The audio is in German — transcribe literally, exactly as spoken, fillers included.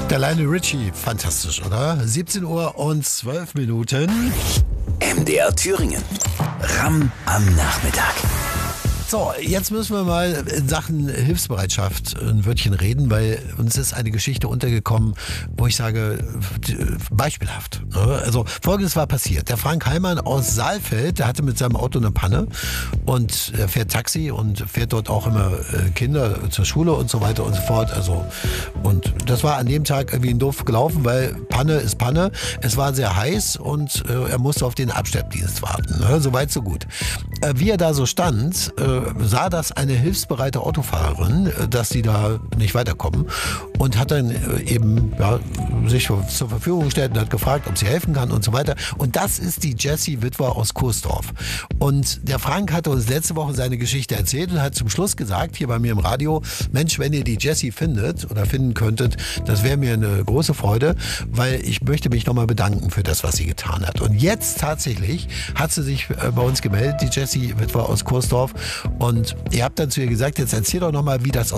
Der Lionel Richie, fantastisch, oder? siebzehn Uhr und zwölf Minuten. M D R Thüringen. Ram am Nachmittag. So, jetzt müssen wir mal in Sachen Hilfsbereitschaft ein Wörtchen reden, weil uns ist eine Geschichte untergekommen, wo ich sage, beispielhaft. Also Folgendes war passiert. Der Frank Heimann aus Saalfeld, der hatte mit seinem Auto eine Panne und er fährt Taxi und fährt dort auch immer Kinder zur Schule und so weiter und so fort. Also, und das war an dem Tag irgendwie doof gelaufen, weil Panne ist Panne. Es war sehr heiß und er musste auf den Abschleppdienst warten. Soweit, so gut. Wie er da so stand, sah das eine hilfsbereite Autofahrerin, dass die da nicht weiterkommen und hat dann eben ja, sich zur Verfügung gestellt und hat gefragt, ob sie helfen kann und so weiter. Und das ist die Jessie Witwer aus Kursdorf. Und der Frank hatte uns letzte Woche seine Geschichte erzählt und hat zum Schluss gesagt, hier bei mir im Radio, Mensch, wenn ihr die Jessie findet oder finden könntet, das wäre mir eine große Freude, weil ich möchte mich nochmal bedanken für das, was sie getan hat. Und jetzt tatsächlich hat sie sich bei uns gemeldet, die Jessie Witwer aus Kursdorf. Und ihr habt dann zu ihr gesagt, jetzt erzähl doch nochmal, wie das